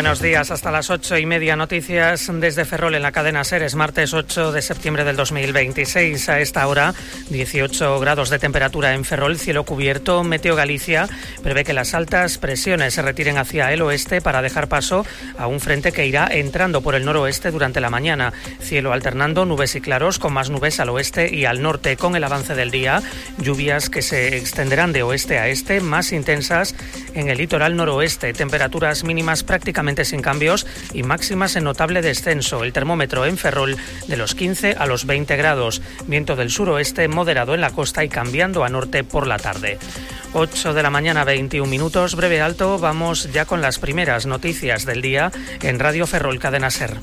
Buenos días, hasta las 8:30 noticias desde Ferrol en la cadena SER. Es martes 8 de septiembre del 2026. A esta hora, 18 grados de temperatura en Ferrol, cielo cubierto. Meteo Galicia prevé que las altas presiones se retiren hacia el oeste para dejar paso a un frente que irá entrando por el noroeste durante la mañana. Cielo alternando nubes y claros, con más nubes al oeste y al norte. Con el avance del día, lluvias que se extenderán de oeste a este, más intensas en el litoral noroeste. Temperaturas mínimas prácticamente sin cambios y máximas en notable descenso. El termómetro en Ferrol de los 15 a los 20 grados. Viento del suroeste moderado en la costa y cambiando a norte por la tarde. 8 de la mañana, 21 minutos. Breve alto. Vamos ya con las primeras noticias del día en Radio Ferrol Cadena SER.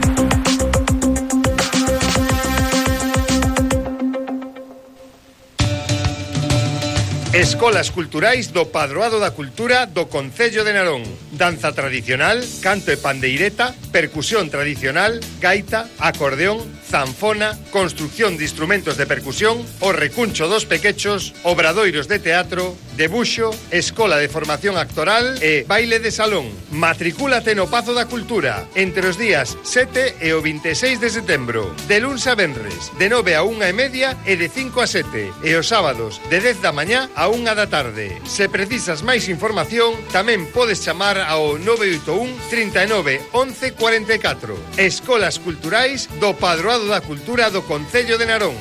Escolas culturais do Padroado da Cultura do Concello de Narón. Danza tradicional, canto e pandeireta, percusión tradicional, gaita, acordeón, zanfona, construcción de instrumentos de percusión, o recuncho dos pequechos, obradoiros de teatro, debuxo, escola de formación actoral e baile de salón. Matricúlate no Pazo da Cultura entre os días 7 e o 26 de setembro, de luns a venres, de 9 a 1:30 e de 5 a 7, e os sábados de 10 da mañá a 1 da tarde. Se precisas máis información, tamén podes chamar ao 981 39 11 44. Escolas culturais do Padroado da Cultura do Concello de Narón.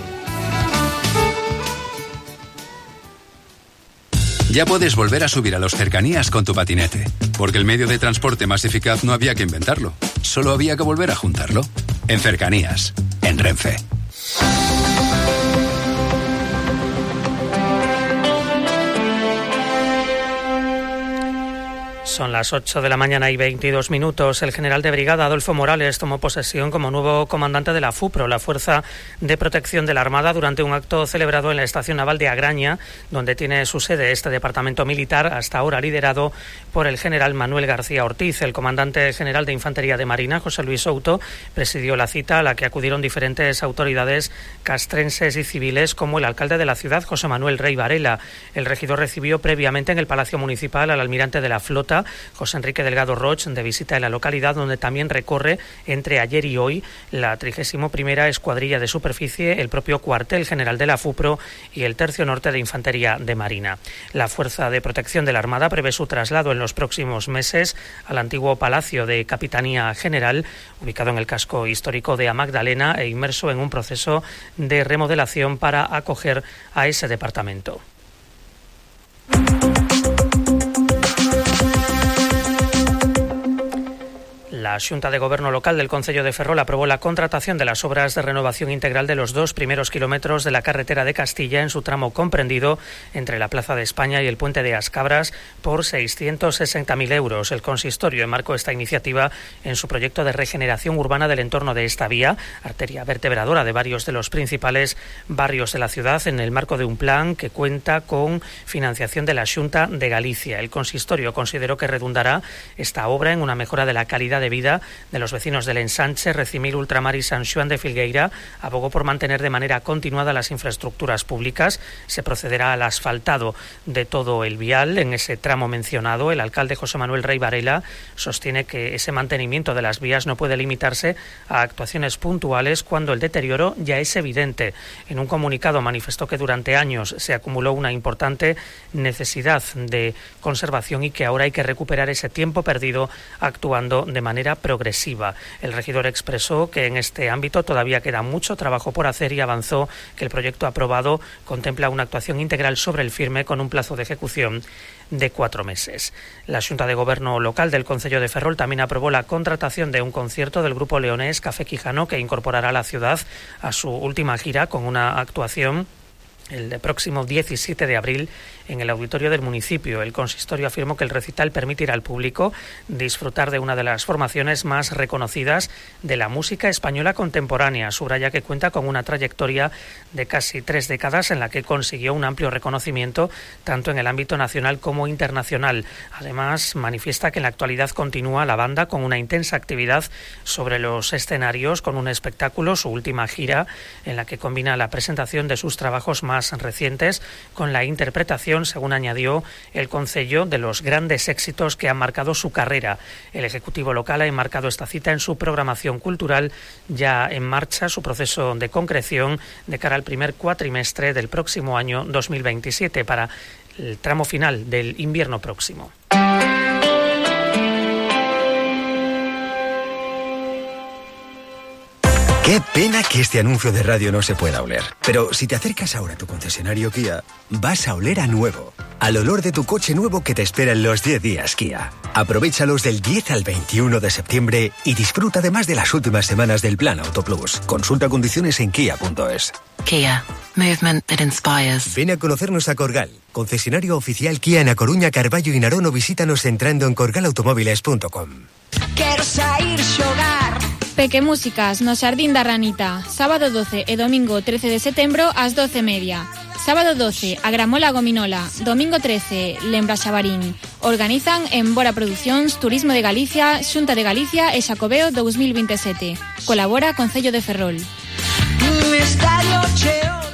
Ya puedes volver a subir a los cercanías con tu patinete, porque el medio de transporte más eficaz no había que inventarlo, solo había que volver a juntarlo. En Cercanías, en Renfe. Son las 8 de la mañana y 22 minutos. El general de brigada Adolfo Morales tomó posesión como nuevo comandante de la FUPRO, la Fuerza de Protección de la Armada, durante un acto celebrado en la Estación Naval de Agraña, donde tiene su sede este departamento militar, hasta ahora liderado por el general Manuel García Ortiz. El comandante general de Infantería de Marina, José Luis Souto, presidió la cita a la que acudieron diferentes autoridades castrenses y civiles, como el alcalde de la ciudad, José Manuel Rey Varela. El regidor recibió previamente en el Palacio Municipal al almirante de la flota, José Enrique Delgado Roch, de visita en la localidad, donde también recorre entre ayer y hoy la 31ª Escuadrilla de Superficie, el propio cuartel general de la FUPRO y el Tercio Norte de Infantería de Marina. La Fuerza de Protección de la Armada prevé su traslado en los próximos meses al antiguo Palacio de Capitanía General, ubicado en el casco histórico de A Magdalena e inmerso en un proceso de remodelación para acoger a ese departamento. La Xunta de Goberno Local del Concello de Ferrol aprobó la contratación de las obras de renovación integral de los 2 primeros kilómetros de la carretera de Castilla en su tramo comprendido entre la Plaza de España y el puente de Ascabras por 660.000 euros. El consistorio enmarcó esta iniciativa en su proyecto de regeneración urbana del entorno de esta vía, arteria vertebradora de varios de los principales barrios de la ciudad, en el marco de un plan que cuenta con financiación de la Xunta de Galicia. El consistorio consideró que redundará esta obra en una mejora de la calidad de vida de los vecinos del Ensanche, Recimil, Ultramar y San Xoán de Filgueira. Abogó por mantener de manera continuada las infraestructuras públicas. Se procederá al asfaltado de todo el vial en ese tramo mencionado. El alcalde José Manuel Rey Varela sostiene que ese mantenimiento de las vías no puede limitarse a actuaciones puntuales cuando el deterioro ya es evidente. En un comunicado manifestó que durante años se acumuló una importante necesidad de conservación y que ahora hay que recuperar ese tiempo perdido actuando de manera progresiva. El regidor expresó que en este ámbito todavía queda mucho trabajo por hacer y avanzó que el proyecto aprobado contempla una actuación integral sobre el firme con un plazo de ejecución de 4 meses. La Xunta de Goberno Local del Concello de Ferrol también aprobó la contratación de un concierto del grupo leonés Café Quijano, que incorporará a la ciudad a su última gira con una actuación el próximo 17 de abril en el auditorio del municipio. El consistorio afirmó que el recital permitirá al público disfrutar de una de las formaciones más reconocidas de la música española contemporánea. Subraya que cuenta con una trayectoria de casi 3 décadas en la que consiguió un amplio reconocimiento tanto en el ámbito nacional como internacional. Además, manifiesta que en la actualidad continúa la banda con una intensa actividad sobre los escenarios, con un espectáculo, su última gira, en la que combina la presentación de sus trabajos más más recientes con la interpretación, según añadió el Concello, de los grandes éxitos que han marcado su carrera. El Ejecutivo local ha enmarcado esta cita en su programación cultural, ya en marcha su proceso de concreción de cara al primer cuatrimestre del próximo año 2027 para el tramo final del invierno próximo. Qué pena que este anuncio de radio no se pueda oler. Pero si te acercas ahora a tu concesionario Kia, vas a oler a nuevo. Al olor de tu coche nuevo que te espera en los 10 días Kia. Aprovéchalos del 10 al 21 de septiembre y disfruta además de las últimas semanas del Plan Autoplus. Consulta condiciones en kia.es. Kia. Movement that inspires. Ven a conocernos a Corgal, concesionario oficial Kia en A Coruña, Carballo y Narón, o visítanos entrando en corgalautomóviles.com. Quero sair xogar. Pequemúsicas no Xardín da Ranita, sábado 12 e domingo 13 de setembro ás 12:30. Sábado 12, a Gramola Gominola. Domingo 13, Lembra Xabarín. Organizan en Bora Producións, Turismo de Galicia, Xunta de Galicia e Xacobeo 2027. Colabora Concello de Ferrol. Estadio cheo de...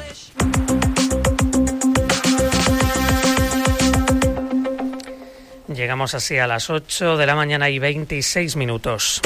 Llegamos así a las 8 de la mañana y 26 minutos.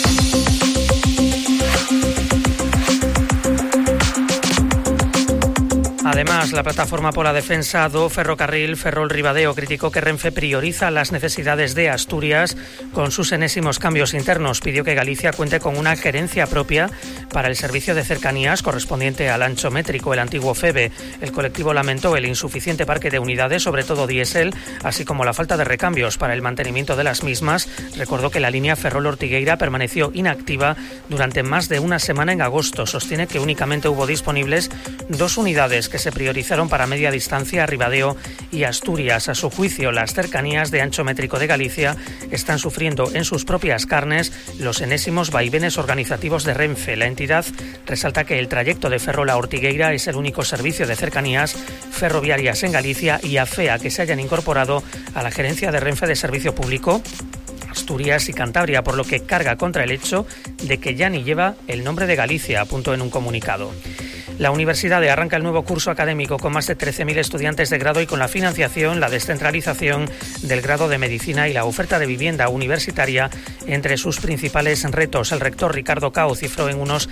Además, la Plataforma pola Defensa do Ferrocarril Ferrol-Ribadeo criticó que Renfe prioriza las necesidades de Asturias con sus enésimos cambios internos. Pidió que Galicia cuente con una gerencia propia para el servicio de cercanías correspondiente al ancho métrico, el antiguo FEBE. El colectivo lamentó el insuficiente parque de unidades, sobre todo diésel, así como la falta de recambios para el mantenimiento de las mismas. Recordó que la línea Ferrol-Ortigueira permaneció inactiva durante más de una semana en agosto. Sostiene que únicamente hubo disponibles 2 unidades que se priorizaron para media distancia a Ribadeo y Asturias. A su juicio, las cercanías de ancho métrico de Galicia están sufriendo en sus propias carnes los enésimos vaivenes organizativos de Renfe. La entidad resalta que el trayecto de Ferrol a Ortigueira es el único servicio de cercanías ferroviarias en Galicia y afea que se hayan incorporado a la gerencia de Renfe de Servicio Público Asturias y Cantabria, por lo que carga contra el hecho de que ya ni lleva el nombre de Galicia, apuntó en un comunicado. La universidad arranca el nuevo curso académico con más de 13.000 estudiantes de grado y con la financiación, la descentralización del grado de medicina y la oferta de vivienda universitaria entre sus principales retos. El rector Ricardo Cao cifró en unos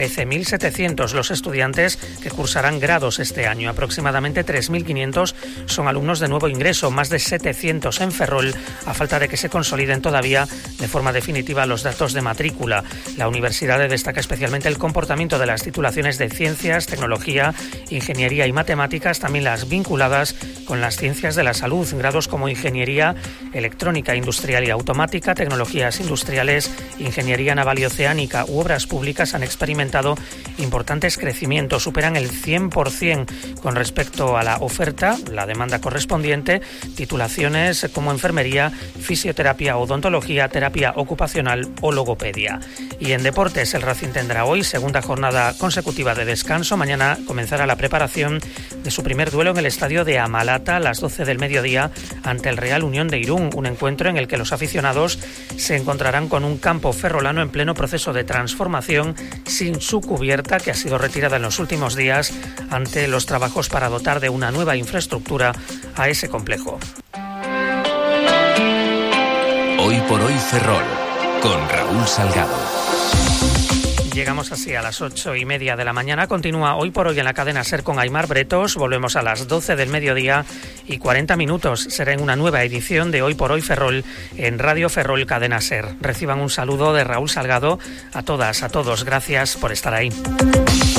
13.700 los estudiantes que cursarán grados este año. Aproximadamente 3.500 son alumnos de nuevo ingreso, más de 700 en Ferrol, a falta de que se consoliden todavía de forma definitiva los datos de matrícula. La universidad destaca especialmente el comportamiento de las titulaciones de ciencias, tecnología, ingeniería y matemáticas, también las vinculadas con las ciencias de la salud, grados como ingeniería electrónica, industrial y automática, tecnologías industriales, ingeniería naval y oceánica u obras públicas han experimentado importantes crecimientos, superan el 100% con respecto a la oferta, la demanda correspondiente, titulaciones como enfermería, fisioterapia, odontología, terapia ocupacional o logopedia. Y en deportes, el Racing tendrá hoy segunda jornada consecutiva de descanso. Mañana comenzará la preparación de su primer duelo en el estadio de Amalata a las 12 del mediodía ante el Real Unión de Irún, un encuentro en el que los aficionados se encontrarán con un campo ferrolano en pleno proceso de transformación sin su cubierta, que ha sido retirada en los últimos días ante los trabajos para dotar de una nueva infraestructura a ese complejo. Hoy por hoy Ferrol, con Raúl Salgado. Llegamos así a las 8:30 de la mañana. Continúa Hoy por Hoy en la cadena SER con Aimar Bretos. Volvemos a las 12 del mediodía y 40 minutos. Será en una nueva edición de Hoy por Hoy Ferrol en Radio Ferrol Cadena SER. Reciban un saludo de Raúl Salgado. A todas, a todos, gracias por estar ahí.